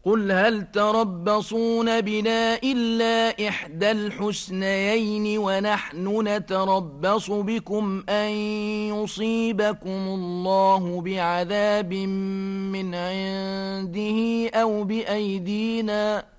قل هل تربصون بنا إلا إحدى الحسنيين ونحن نتربص بكم أن يصيبكم الله بعذاب من عنده أو بأيدينا